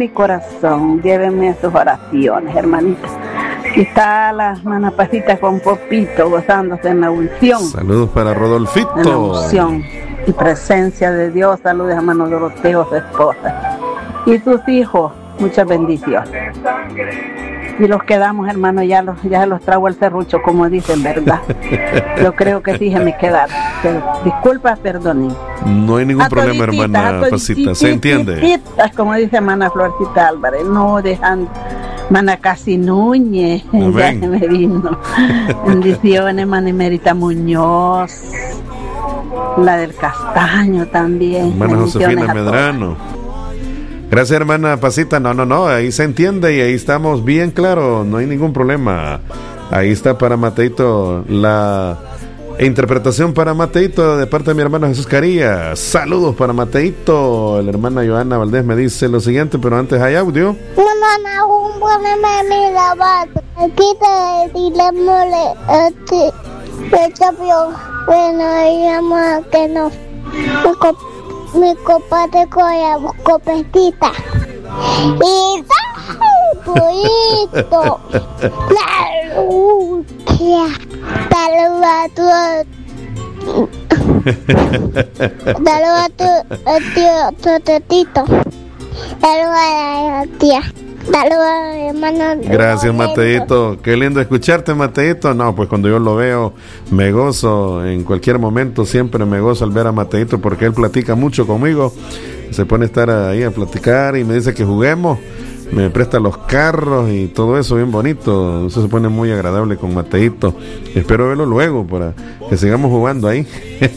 mi corazón, llévenme a sus oraciones, hermanita. Aquí está la hermana Pasita con Popito gozándose en la unción. Saludos para Rodolfito. En la unción y presencia de Dios. Saludos a hermano Doroteo, su esposa. Y sus hijos, muchas bendiciones. Y los quedamos, hermano, ya los trago al serrucho, como dicen, ¿verdad? Yo creo que sí se me quedaron. Pero, disculpa, perdonen. No hay ningún problema, hermana Pasita, se entiende. Como dice hermana Florcita Álvarez, no dejan. Hermana Casi Núñez, ya se me vino. Bendiciones, hermana Emerita Muñoz, la del Castaño también. Hermana Josefina Medrano. Gracias, hermana Pasita. No, ahí se entiende y ahí estamos bien claros, no hay ningún problema. Ahí está para Mateito la interpretación para Mateito de parte de mi hermano Jesús Carías. Saludos para Mateito. La hermana Joana Valdés me dice lo siguiente, pero antes hay audio. Aquí te dilemole bueno, digamos que no mi compadre coya copetita y poquito la lucha saluda a tu tetito, saluda a la tía. Saludos, hermano. Gracias, Mateito. Qué lindo escucharte, Mateito. No, pues cuando yo lo veo, me gozo. En cualquier momento siempre me gozo al ver a Mateito porque él platica mucho conmigo. Se pone a estar ahí a platicar y me dice que juguemos. Me presta los carros y todo eso bien bonito. Eso se pone muy agradable con Mateito. Espero verlo luego para que sigamos jugando ahí.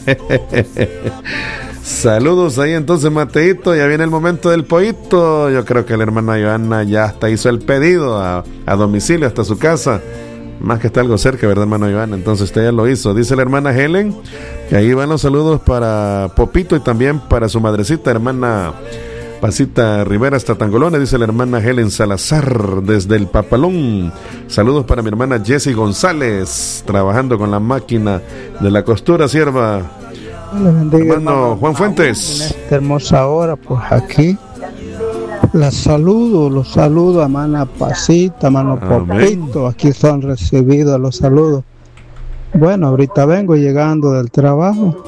Saludos ahí entonces, Mateito. Ya viene el momento del pollito. Yo creo que la hermana Joana ya hasta hizo el pedido a domicilio hasta su casa. Más que está algo cerca, ¿verdad, hermana Joana? Entonces usted ya lo hizo. Dice la hermana Helen que ahí van los saludos para Popito y también para su madrecita, hermana Pasita Rivera hasta Tangolona. Dice la hermana Helen Salazar desde el Papalón. Saludos para mi hermana Jessie González, trabajando con la máquina de la costura, sierva. Bendiga, hermano Juan Fuentes. En esta hermosa hora, pues aquí los saludo a hermana Pasita, hermano Popito. Aquí son recibidos los saludos. Bueno, ahorita vengo llegando del trabajo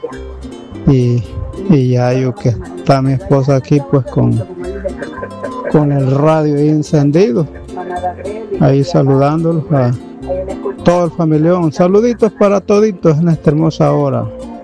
y ya yo que está mi esposa aquí pues con el radio ahí encendido, ahí saludándolos a todo el familión. Saluditos para toditos en esta hermosa hora.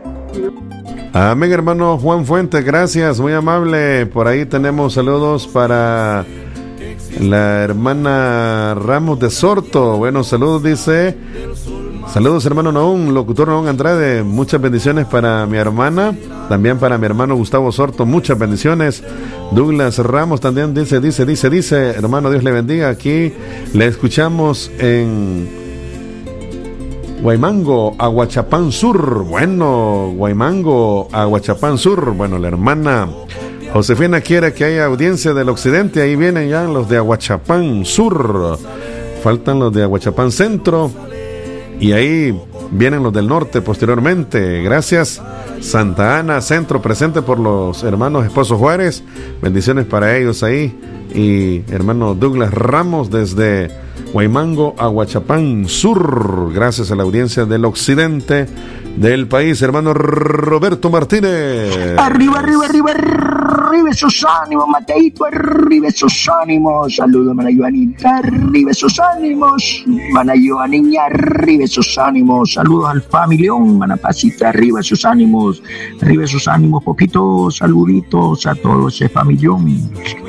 Amén, hermano Juan Fuentes, gracias, muy amable. Por ahí tenemos saludos para la hermana Ramos de Sorto. Bueno, saludos, dice. Saludos, hermano Naún, locutor Naún Andrade. Muchas bendiciones para mi hermana, también para mi hermano Gustavo Sorto. Muchas bendiciones. Douglas Ramos también dice, hermano, Dios le bendiga. Aquí le escuchamos en Guaymango, Aguachapán Sur. Bueno, Guaymango, Aguachapán Sur. Bueno, la hermana Josefina quiere que haya audiencia del occidente. Ahí vienen ya los de Aguachapán Sur. Faltan los de Aguachapán Centro. Y ahí vienen los del norte posteriormente. Gracias. Santa Ana Centro, presente por los hermanos Esposo Juárez. Bendiciones para ellos ahí. Y hermano Douglas Ramos desde Guaymango, Aguachapán Sur. Gracias a la audiencia del occidente del país. Hermano Roberto Martínez. Arriba esos ánimos, Mateito, arriba esos ánimos. Saludos, hermana Joanita, arriba esos ánimos. Hermana Joaniña, arriba esos ánimos. Saludos al familión, hermana Pasita, arriba esos ánimos. Arriba esos ánimos, Popito, saluditos a todo ese familión.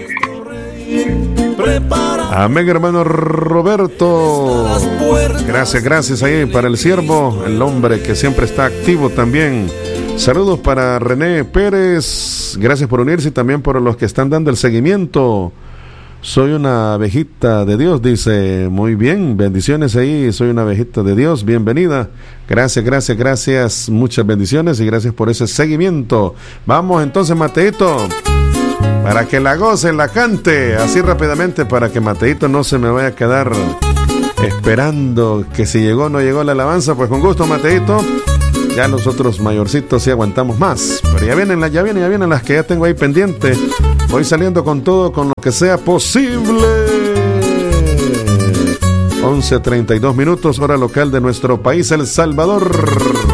Amén, hermano Roberto. Gracias ahí para el siervo, el hombre que siempre está activo también. Saludos para René Pérez. Gracias por unirse y también por los que están dando el seguimiento. Soy una abejita de Dios, dice. Muy bien, bendiciones ahí. Soy una abejita de Dios, bienvenida. Gracias. Muchas bendiciones y gracias por ese seguimiento. Vamos entonces, Mateito, para que la goce, la cante, así rápidamente, para que Mateito no se me vaya a quedar esperando que si llegó o no llegó la alabanza. Pues con gusto, Mateito. Ya los otros mayorcitos sí aguantamos más. Pero ya vienen las que ya tengo ahí pendiente. Voy saliendo con todo, con lo que sea posible. 11:32 minutos, hora local de nuestro país, El Salvador.